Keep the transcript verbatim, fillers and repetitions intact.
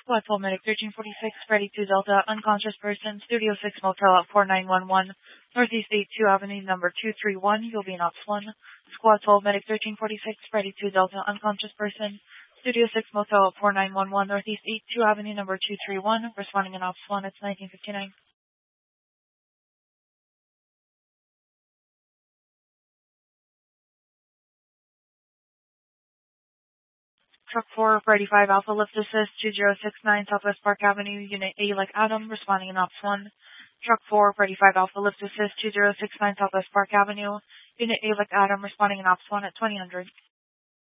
Squad twelve Medic thirteen forty-six, Freddy two Delta, unconscious person, Studio six Motel at four nine one one, Northeast eighty-two Avenue, number two three one. You'll be in Ops one. Squad twelve Medic thirteen forty-six, Freddy two Delta, unconscious person, Studio six Motel at four nine one one, Northeast eighty-two Avenue, number two three one. Responding in Ops one, it's nineteen fifty-nine. Truck four, Freddy five Alpha Lift Assist, two zero six nine Southwest Park Avenue, Unit A like Adam, responding in Ops one. Truck four, Freddy five Alpha Lift Assist, two zero six nine Southwest Park Avenue, Unit A like Adam, responding in Ops one at twenty hundred.